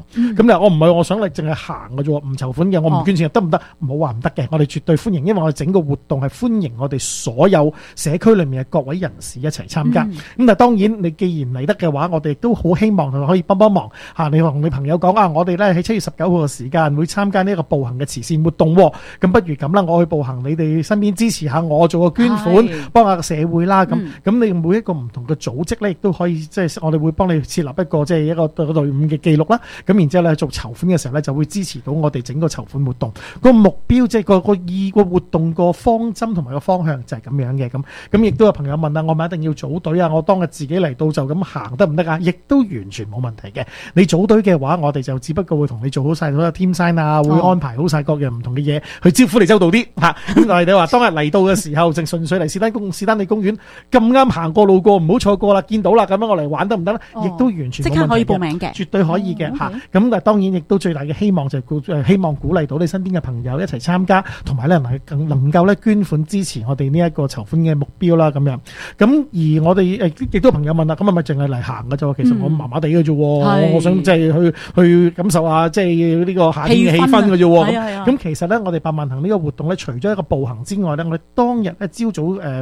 咁你話我唔係我想嚟淨係行嘅啫，唔籌款嘅，我唔捐錢得唔得？唔好話唔得嘅，我哋絕對歡迎，因為我哋整個活動係歡迎我哋所有社區裏面嘅各位人士一齊參加。咁但係當然你既然嚟得嘅話，我哋都好希望可以幫忙嚇，你同你朋友講啊，我哋咧喺7月19號嘅時間會參加呢一個步行嘅慈善活動，咁不如咁啦，我去步行，你哋身邊支持下我做個捐款，幫下個社會啦。咁你每一個唔同嘅組織咧，亦都可以即係我哋會幫你設立一個即係一個隊伍嘅記錄啦。咁然之後咧做籌款嘅時候咧，就會支持到我哋整個籌款活動個目標，即係個活動個方針同埋個方向就係咁樣嘅。咁亦都有朋友問啊，我咪一定要組隊啊？我當日自己嚟到就咁行得唔得啊？亦都完全冇問題嘅。你組隊嘅話，我哋就只不過會同你做好晒所有 team sign 啊，會安排好晒各樣唔同嘅嘢去招呼你周到啲嚇。咁但係你話當日嚟到嘅時候，淨純粹嚟士丹利公園咁啱行過路過，唔好錯過啦，見到啦咁樣我嚟玩得唔得咧？亦都完全冇問題嘅， 即刻可以報名嘅， 絕對可以嘅嚇。咁但係當然亦都最大嘅希望就係希望鼓勵到你身邊嘅朋友一齊參加，同埋咧能夠咧捐款支持我哋呢一個籌款嘅目標啦咁樣。咁而我哋亦都朋友問啦，咁係咪淨係嚟行嘅啫？其實我麻麻地嘅啫，我想即係去感受下即係呢個夏天嘅氣氛嘅啫。咁其實咧，我哋百萬行呢個活動咧，除咗一個步行之外咧，我哋當日咧朝早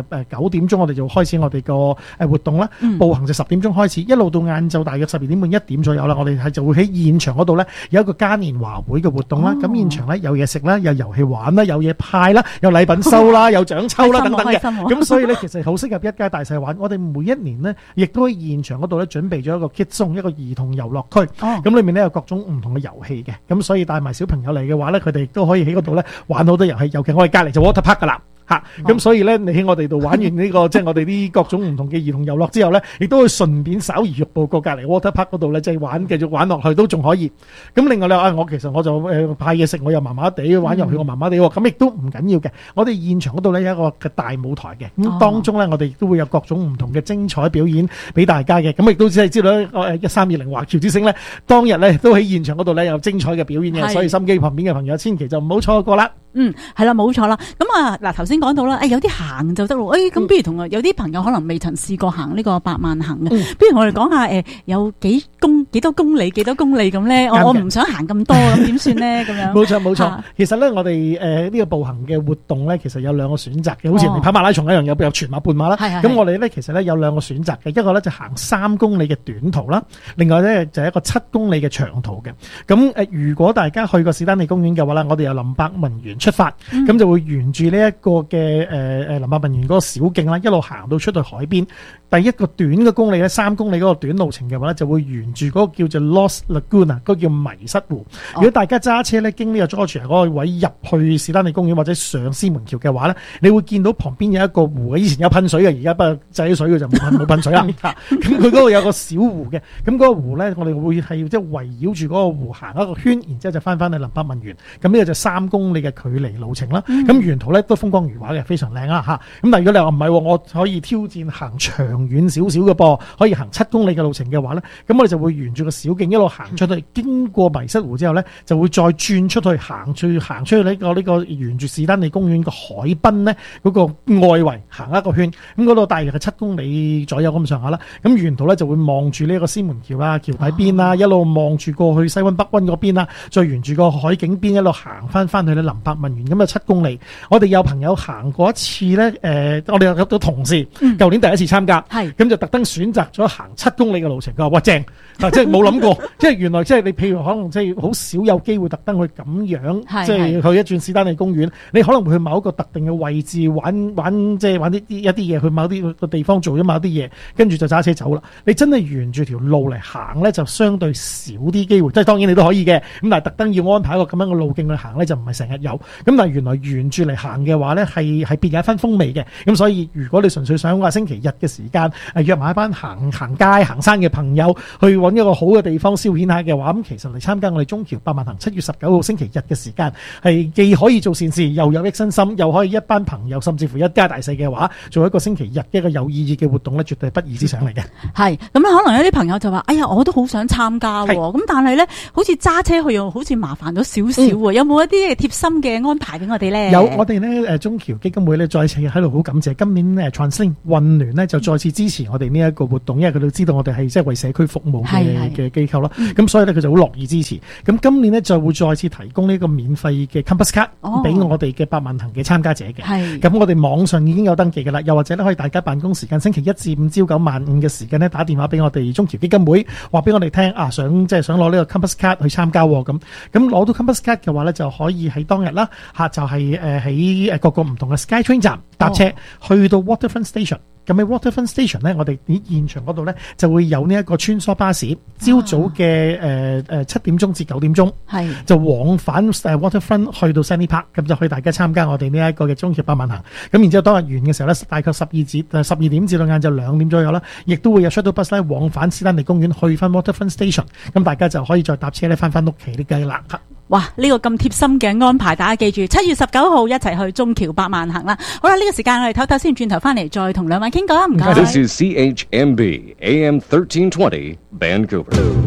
9點鐘我哋就開始我哋個活動啦。步行就10點鐘開始，一路到晏晝大約12點半1點左右啦。我哋就會喺現場嗰度咧有一個嘉年華會嘅活動啦。咁現場咧有嘢食啦，有遊戲玩啦，有嘢派啦，有禮品收啦，有獎抽啦等等嘅。咁所以咧其實好適合一家大細玩。我哋每一年呢，亦都喺現場嗰度咧準備咗一個 Kids Zone，一個兒童遊樂區。咁裏面咧有各種唔同嘅遊戲嘅。咁所以帶埋小朋友嚟嘅話咧，佢哋亦都可以喺嗰度咧玩好多遊戲。尤其我哋隔離就 Water Park 噶啦。咁所以咧，你喺我哋度玩完呢個即係我哋啲各種唔同嘅兒童遊樂之後咧，亦都會順便稍而欲步過隔離 Water Park 嗰度咧，即係繼續玩落去都仲可以。咁另外你話我其實我就派嘢食，我又麻麻地玩遊戲，我麻麻地喎，咁亦都唔緊要嘅。我哋現場嗰度咧有一個嘅大舞台嘅，咁當中咧我哋亦都會有各種唔同嘅精彩表演俾大家嘅。咁亦都只係知道1320華僑之星咧，當日咧都喺現場嗰度咧有精彩嘅表演嘅，所以心機旁邊嘅朋友千祈就唔好錯過啦。 係啦，冇錯啦。咁啊，嗱頭先講到啦，有啲行就得咯。咁不如同有啲朋友可能未曾試過行呢個百萬行嘅，不如我哋講下有幾多公里咁咧？我唔想行咁多，咁點算咧？咁樣冇錯。其實咧，我哋呢個步行嘅活動咧，其實有兩個選擇嘅，好似人哋跑馬拉松一樣，有全馬、半馬啦。咁我哋咧其實咧有兩個選擇嘅，一個咧就行3公里嘅短途啦，另外咧就係一個7公里嘅長途嘅。咁如果大家去過士丹利公園嘅話咧，我哋由林伯文園出發，咁就會沿住呢一個嘅林伯文園嗰個小徑啦，一路行到出去海邊。第一個短嘅公里咧，3公里嗰個短路程嘅話咧，就會沿住嗰個叫做 Lost Lagoon 嗰個叫迷失湖。如果大家揸車咧經呢個 Georgia 嗰個位入去士丹利公園或者上獅門橋嘅話咧，你會見到旁邊有一個湖，以前有噴水嘅，而家不過制水嘅就冇噴水啦。咁佢嗰度有個小湖嘅，咁嗰個湖咧，我哋會係即係圍繞住嗰個湖行一個圈，然之後就翻去林伯文園。咁呢個就3公里嘅距離路程啦。咁沿途咧都風光如畫嘅，非常靚啊嚇。咁但係如果你話唔係，我可以挑戰行長遠少少嘅噃，可以行7公里嘅路程嘅話咧，咁我哋就會沿住個小徑一路行出去，經過迷失湖之後咧，就會再轉出去行出去呢個沿住士丹利公園個海濱咧嗰個外圍行一個圈。咁嗰度大約係7公里左右咁上下啦。咁沿途咧就會望住呢個獅門橋啦、橋底邊啦，一路望住過去西灣北灣嗰邊啦，再沿住個海景邊一路行翻去林伯文園。咁啊7公里，我哋有朋友行過一次咧，我哋有個同事，舊年第一次參加，咁就特登選擇咗行7公里嘅路程。佢話：哇正，即係冇諗過，即係原來即係你譬如可能即係好少有機會特登去咁樣，即係去一轉士丹利公園，你可能會去某一個特定嘅位置玩即係玩一啲嘢，去某啲個地方做咗某啲嘢，跟住就揸車走啦。你真係沿住條路嚟行咧，就相對少啲機會。即係當然你都可以嘅，咁但係特登要安排一個咁樣嘅路徑去行咧，就唔係成日有。咁但係原來沿住嚟行嘅話咧，係別有一番風味嘅。咁所以如果你純粹想話星期日嘅時間約埋一班行街行山嘅朋友去揾一個好嘅地方消遣下嘅話，咁其實嚟參加我哋中僑百萬行7月19號星期日嘅時間，係既可以做善事，又有益身心，又可以一班朋友甚至乎一家大細嘅話，做一個星期日一個有意義嘅活動咧，絕對係不二之想嚟嘅。 係咁咧，可能有啲朋友就話：哎呀，我都好想參加喎。咁但係咧，好似揸車去又好似麻煩咗少少喎。有冇一啲貼心嘅安排俾我哋咧？ 有，我哋咧中僑基金會咧再次喺度好感謝今年TransLink 運聯咧就再次次支持我哋呢一個活動，因為佢哋知道我哋係即係為社區服務嘅機構啦。咁所以咧佢就好樂意支持。咁今年咧就會再次提供呢個免費嘅 Compass Card 俾我哋嘅百萬行嘅參加者嘅。咁我哋網上已經有登記㗎啦，又或者咧可以大家辦公時間星期一至五朝9晚5嘅時間咧打電話俾我哋中僑基金會，話俾我哋聽啊，想攞呢個 Compass Card 去參加咁攞到 Compass Card 嘅話咧就可以喺當日啦就係喺各個唔同嘅 SkyTrain 站搭車去到 Waterfront Station。咁喺 Waterfront Station 咧，我哋喺現場嗰度咧就會有呢一個穿梭巴士，朝早嘅7點鐘至9點鐘，就往返Waterfront 去到 Sydney Park， 咁就可以大家參加我哋呢一個嘅中僑百萬行。咁然之後當日完嘅時候咧，大概12點至到晏晝2點左右啦，亦都會有 shuttle bus 咧往返斯丹利公園去翻 Waterfront Station， 咁大家就可以再搭車咧翻屋企啲雞啦。 哇！呢個咁貼心嘅安排，大家記住7月19號一齊去中僑百萬行啦。好啦，呢個時間我哋唞唞先，轉頭翻嚟再同兩位傾講。唔該。 This is CHMB AM 1320 Vancouver.